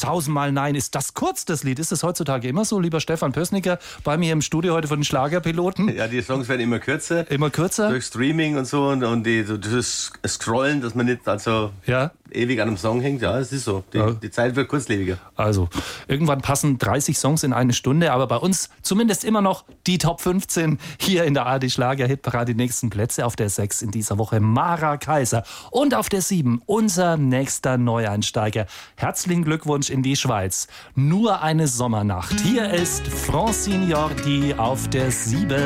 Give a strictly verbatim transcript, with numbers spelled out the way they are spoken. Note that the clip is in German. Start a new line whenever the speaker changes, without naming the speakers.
Tausendmal Nein. Ist das kurz, das Lied? Ist das heutzutage immer so, lieber Stefan Pößnicker, bei mir im Studio heute von den Schlagerpiloten?
Ja, die Songs werden immer kürzer.
Immer kürzer?
Durch Streaming und so und, und die, so das Scrollen, dass man nicht also
ja.
ewig an einem Song hängt. Ja, es ist so. Die, ja. die Zeit wird kurzlebiger.
Also, irgendwann passen dreißig Songs in eine Stunde, aber bei uns zumindest immer noch die Top fünfzehn hier in der A R D Schlager-Hitparade. Die nächsten Plätze auf der sechs in dieser Woche Mara Kaiser und auf der sieben unser nächster Neueinsteiger. Herzlichen Glückwunsch in die Schweiz. Nur eine Sommernacht. Hier ist Francine Jordi auf der sieben.